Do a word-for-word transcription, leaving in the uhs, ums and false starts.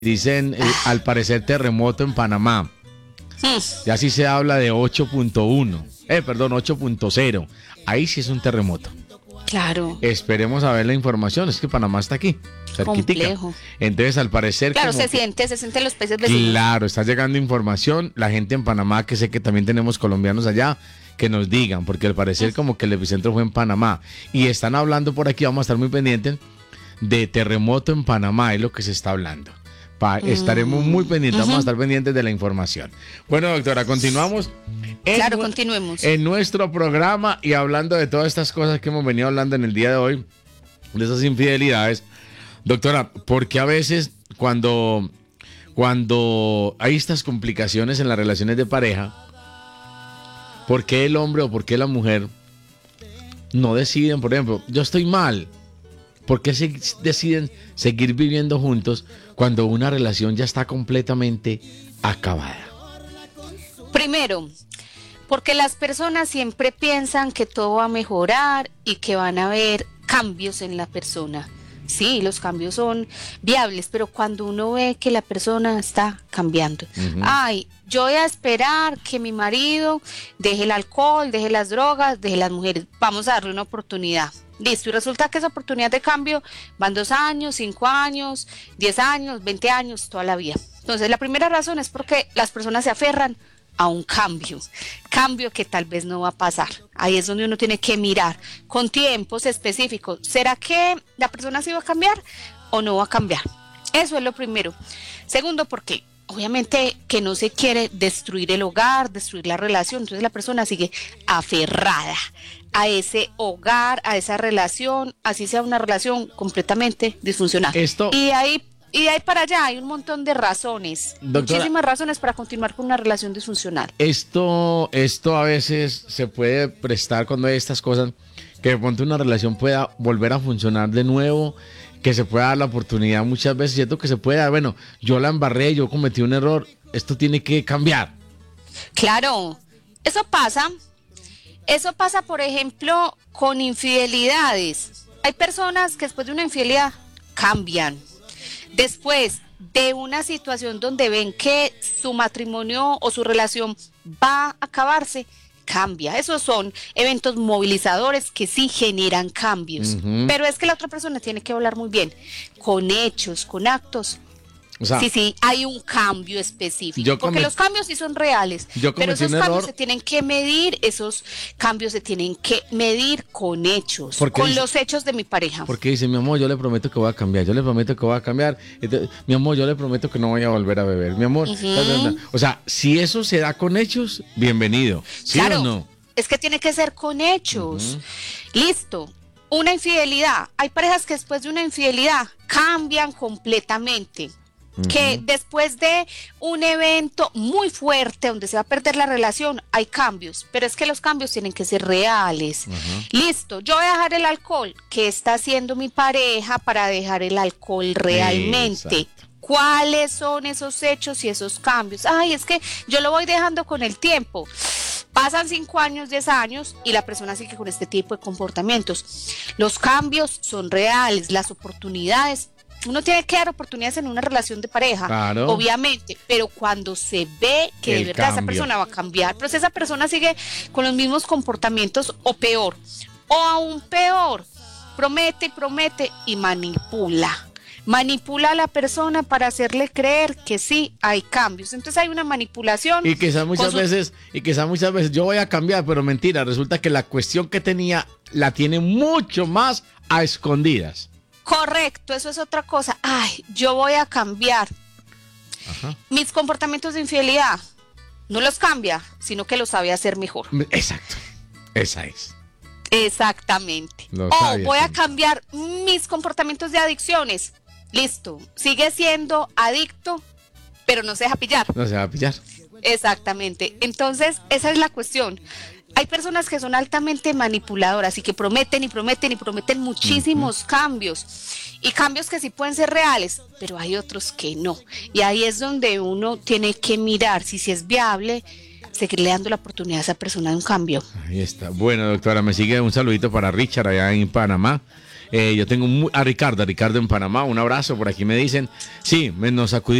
Dicen, eh, al parecer, terremoto en Panamá. Ya sí se habla de ocho punto uno. Eh, perdón, ocho punto cero. Ahí sí es un terremoto. Claro. Esperemos a ver la información. Es que Panamá está aquí, cerquitica. Complejo. Entonces, al parecer... Claro, como se que, siente, se sienten los países vecinos. Claro, está llegando información. La gente en Panamá, que sé que también tenemos colombianos allá, que nos digan, porque al parecer como que el epicentro fue en Panamá. Y están hablando por aquí, vamos a estar muy pendientes, de terremoto en Panamá, es lo que se está hablando. Pa, estaremos muy pendientes, uh-huh. vamos a estar pendientes de la información. Bueno, doctora, continuamos. En, claro, continuemos. En nuestro programa y hablando de todas estas cosas que hemos venido hablando en el día de hoy, de esas infidelidades. Doctora, ¿por qué a veces cuando, cuando hay estas complicaciones en las relaciones de pareja, por qué el hombre o por qué la mujer no deciden, por ejemplo, yo estoy mal? ¿Por qué se deciden seguir viviendo juntos cuando una relación ya está completamente acabada? Primero, porque las personas siempre piensan que todo va a mejorar y que van a haber cambios en la persona. Sí, los cambios son viables, pero cuando uno ve que la persona está cambiando, uh-huh. ay, yo voy a esperar que mi marido deje el alcohol, deje las drogas, deje las mujeres, vamos a darle una oportunidad. Listo, y resulta que esa oportunidad de cambio van dos años, cinco años, diez años, veinte años, toda la vida. Entonces, la primera razón es porque las personas se aferran a un cambio, cambio que tal vez no va a pasar. Ahí es donde uno tiene que mirar con tiempos específicos. ¿Será que la persona sí va a cambiar o no va a cambiar? Eso es lo primero. Segundo, porque obviamente que no se quiere destruir el hogar, destruir la relación, entonces la persona sigue aferrada a ese hogar, a esa relación, así sea una relación completamente disfuncional. Esto... Y ahí Y de ahí para allá hay un montón de razones, doctora, muchísimas razones para continuar con una relación disfuncional. Esto, esto a veces se puede prestar cuando hay estas cosas, que de pronto una relación pueda volver a funcionar de nuevo, que se pueda dar la oportunidad muchas veces, cierto que se puede dar, bueno, yo la embarré, yo cometí un error, esto tiene que cambiar. Claro, eso pasa, eso pasa por ejemplo con infidelidades. Hay personas que después de una infidelidad cambian. Después de una situación donde ven que su matrimonio o su relación va a acabarse, cambia. Esos son eventos movilizadores que sí generan cambios. Uh-huh. Pero es que la otra persona tiene que hablar muy bien, con hechos, con actos. O sea, sí, sí, hay un cambio específico, porque los cambios sí son reales, pero esos cambios error. se tienen que medir, esos cambios se tienen que medir con hechos, con dice, los hechos de mi pareja. Porque dice, mi amor, yo le prometo que voy a cambiar, yo le prometo que voy a cambiar, entonces, mi amor, yo le prometo que no voy a volver a beber, mi amor. Uh-huh. O sea, si eso se da con hechos, bienvenido, ¿sí claro, o no? Es que tiene que ser con hechos, uh-huh. Listo. Una infidelidad, hay parejas que después de una infidelidad cambian completamente. Que uh-huh. después de un evento muy fuerte donde se va a perder la relación, hay cambios, pero es que los cambios tienen que ser reales. Uh-huh. Listo, yo voy a dejar el alcohol. ¿Qué está haciendo mi pareja para dejar el alcohol realmente? Exacto. ¿Cuáles son esos hechos y esos cambios? Ay, es que yo lo voy dejando con el tiempo. Pasan cinco años, diez años y la persona sigue con este tipo de comportamientos. Los cambios son reales, las oportunidades. Uno tiene que dar oportunidades en una relación de pareja, claro. Obviamente, pero cuando se ve que el de verdad cambio. Esa persona va a cambiar, pero si esa persona sigue con los mismos comportamientos o peor, o aún peor, promete y promete y manipula. Manipula a la persona para hacerle creer que sí hay cambios. Entonces hay una manipulación. Y quizás muchas su... veces, y quizás muchas veces yo voy a cambiar, pero mentira, resulta que la cuestión que tenía la tiene mucho más a escondidas. Correcto, eso es otra cosa. Ay, yo voy a cambiar. Ajá. Mis comportamientos de infidelidad no los cambia, sino que los sabe hacer mejor. Exacto, esa es. Exactamente. Lo o voy a cambiar mis comportamientos de adicciones. Listo, sigue siendo adicto, pero no se deja pillar. No se deja pillar. Exactamente. Entonces, esa es la cuestión. Hay personas que son altamente manipuladoras y que prometen y prometen y prometen muchísimos uh-huh. cambios y cambios que sí pueden ser reales, pero hay otros que no. Y ahí es donde uno tiene que mirar si, si es viable seguirle dando la oportunidad a esa persona de un cambio. Ahí está. Bueno, doctora, me sigue un saludito para Richard allá en Panamá. Eh, yo tengo mu- a Ricardo, a Ricardo en Panamá, un abrazo, por aquí me dicen, sí, me, nos acudió